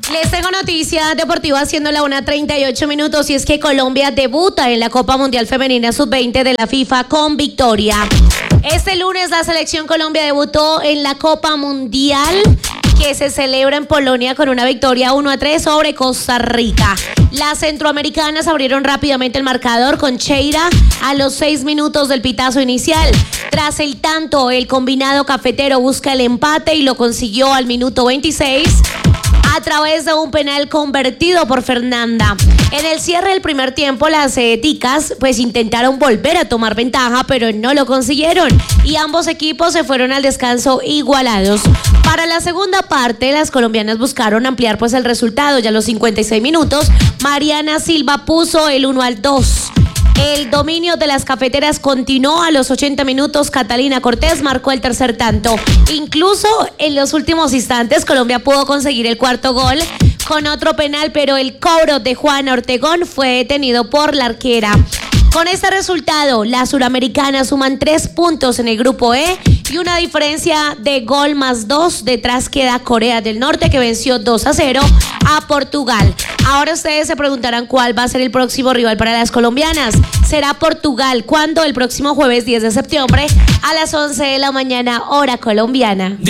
Les tengo noticias deportivas siendo la 1:38 y es que Colombia debuta en la Copa Mundial Femenina Sub-20 de la FIFA con victoria. Este lunes la selección Colombia debutó en la Copa Mundial que se celebra en Polonia con una victoria 1-3 sobre Costa Rica. Las centroamericanas abrieron rápidamente el marcador con Cheira a los 6 minutos del pitazo inicial. Tras el tanto, el combinado cafetero busca el empate y lo consiguió al minuto 26 a través de un penal convertido por Fernanda. En el cierre del primer tiempo, las ticas intentaron volver a tomar ventaja, pero no lo consiguieron y ambos equipos se fueron al descanso igualados. Para la segunda parte, las colombianas buscaron ampliar el resultado. Ya a los 56 minutos, Mariana Silva puso el 1-2. El dominio de las cafeteras continuó a los 80 minutos. Catalina Cortés marcó el tercer tanto. Incluso en los últimos instantes, Colombia pudo conseguir el cuarto gol con otro penal, pero el cobro de Juana Ortegón fue detenido por la arquera. Con este resultado, las suramericanas suman 3 puntos en el grupo E y una diferencia de gol más 2. Detrás queda Corea del Norte, que venció 2-0 a Portugal. Ahora ustedes se preguntarán cuál va a ser el próximo rival para las colombianas. Será Portugal. ¿Cuándo? El próximo jueves 10 de septiembre a las 11 de la mañana, hora colombiana.